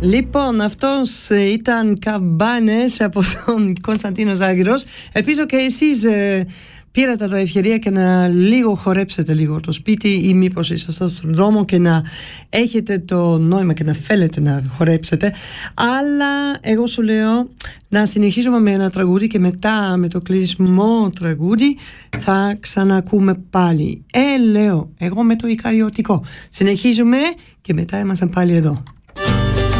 Λοιπόν, αυτός ήταν Καμπάνες από τον Κωνσταντίνο Ζάγκυρος. Ελπίζω και εσείς πήρατε το ευκαιρία και να λίγο χορέψετε λίγο το σπίτι ή μήπως είσαστε στον δρόμο και να έχετε το νόημα και να θέλετε να χορέψετε. Αλλά εγώ σου λέω να συνεχίσουμε με ένα τραγούδι και μετά με το κλεισμό τραγούδι θα ξανακούμε πάλι. Λέω εγώ με το Ικαριωτικό. Συνεχίζουμε και μετά είμαστε πάλι εδώ.